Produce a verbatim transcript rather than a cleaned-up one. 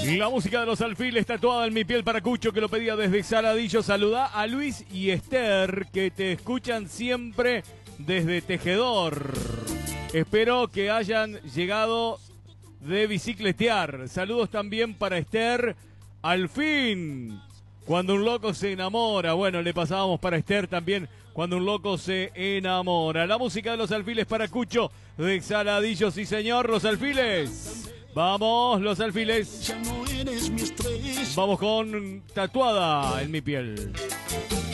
La música de los alfiles tatuada en mi piel para Cucho, que lo pedía desde Saladillo. Saluda a Luis y Esther, que te escuchan siempre desde Tejedor. Espero que hayan llegado de bicicletear. Saludos también para Esther. Al fin, cuando un loco se enamora. Bueno, le pasábamos para Esther también, cuando un loco se enamora. La música de los alfiles para Cucho de Saladillo. Sí, señor, los alfiles. Vamos, los alfiles. Vamos con tatuada en mi piel.